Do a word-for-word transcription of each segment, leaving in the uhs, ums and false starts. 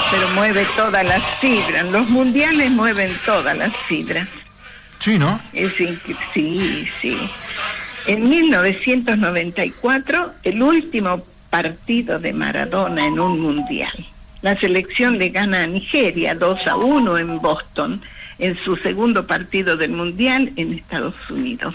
pero mueve todas las fibras. Los mundiales mueven todas las fibras. Sí, ¿no? Es decir, sí, sí. En mil novecientos noventa y cuatro, el último partido de Maradona en un mundial. La selección le gana a Nigeria dos a uno en Boston, en su segundo partido del mundial en Estados Unidos.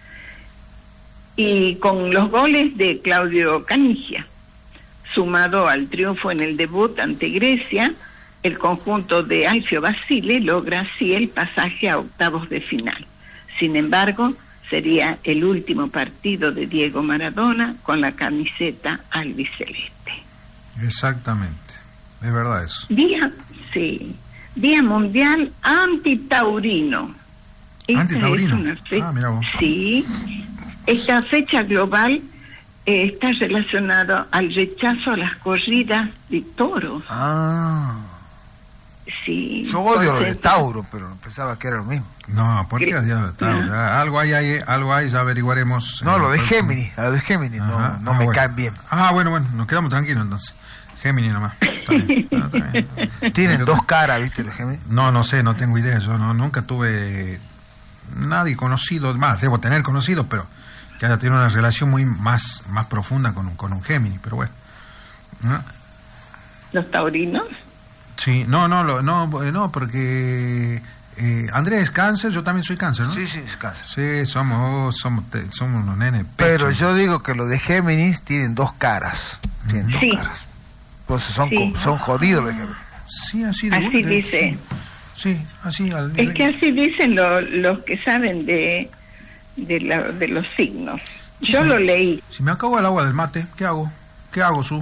Y con los goles de Claudio Canigia, sumado al triunfo en el debut ante Grecia, el conjunto de Alfio Basile logra así el pasaje a octavos de final. Sin embargo, sería el último partido de Diego Maradona con la camiseta albiceleste. Exactamente, es verdad eso. Día, sí, Día Mundial Antitaurino. Esta ¿Antitaurino? Es una fe- Ah, mira vos. Sí, esta fecha global eh, está relacionada al rechazo a las corridas de toros. Ah. Sí. Yo odio lo de entonces- Tauro, pero pensaba que era lo mismo. No, ¿por qué ¿Qué? hacía de Tauro? Ah. Algo hay, hay, algo hay, ya averiguaremos. No, eh, lo de próximo. Géminis, a lo de Géminis no, Ajá. no Ah, me bueno. caen bien. Ah, bueno, bueno, nos quedamos tranquilos entonces. Géminis nomás. Está bien, está bien. Tienen dos caras, ¿viste, los Géminis? No, no sé, no tengo idea. Yo no, nunca tuve nadie conocido, más, debo tener conocidos, pero que haya tenido una relación muy más, más profunda con un, con un Géminis, pero bueno. ¿No? Los taurinos. Sí, no, no, lo- no, no, porque eh, Andrés es cáncer, yo también soy cáncer, ¿no? Sí, sí, es cáncer. Sí, somos, somos, te- somos unos nenes. Pero pecho. yo digo que los de Géminis tienen dos caras. Tienen dos Sí. caras. Entonces son, Sí. co- son jodidos los de Géminis. Sí, así de Así de- dice. Sí, sí, así. Al, Es que así dicen lo- los que saben de de, la- de los signos. Sí, Yo sí. lo leí. Si me acabo el agua del mate, ¿qué hago? ¿Qué hago, Su?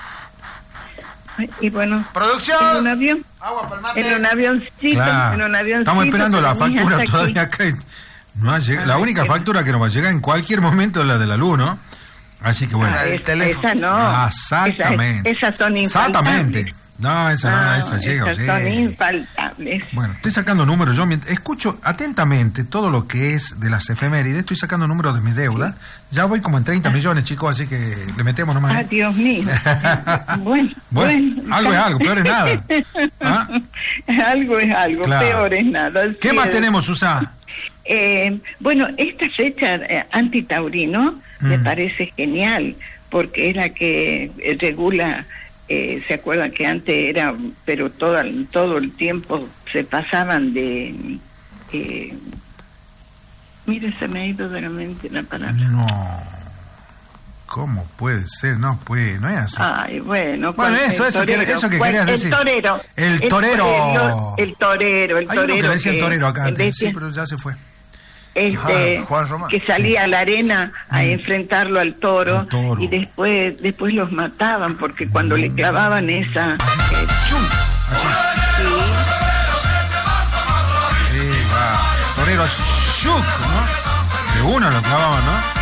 Y bueno, ¡Producción! en un avión, Agua para el mate. en un avioncito, Claro. en un avioncito. Estamos esperando la con mi hija factura hasta todavía aquí. acá. y No ha llegado. La Ay, única qué- factura que nos va a llegar en cualquier momento es la de la luz, ¿no? Así que bueno. Ah, el Es- teléfono. Esa no. Ah, exactamente. Esa- esas son infaltables. Exactamente. No, esa no, Ah, esa llega. esas sí. son infaltables. Bueno, estoy sacando números. Yo mientras escucho atentamente todo lo que es de las efemérides, estoy sacando números de mis deudas. Ya voy como en treinta millones, chicos, así que le metemos nomás. Ah, Dios mío. Bueno, Bueno, algo es algo, peor es nada. ¿Ah? Algo es algo, Claro. peor es nada. ¿Qué Sí, más es- tenemos, Susana? Eh, bueno, esta fecha eh, antitaurino me Mm. parece genial, porque es la que eh, regula, eh, se acuerdan que antes era, pero todo, el- todo el tiempo se pasaban de... Eh, mire, se me ha ido de la mente la palabra. No. ¿Cómo puede ser? No puede, no es así. Ay, bueno. Bueno, pues, eso, el eso que- torero. eso que Pues, querías decir. El torero. El El- torero. El, el torero, el Hay uno torero. que le decía el torero acá en antes, vez de- sí, pero ya se fue. este, Ah, Juan Román. que salía a la arena a Mm. enfrentarlo al toro, Al toro. y después después los mataban porque cuando le clavaban esa eh, ¡chum! Sí, va. Torero Shuk, ¿no? De uno lo clavaban, ¿no?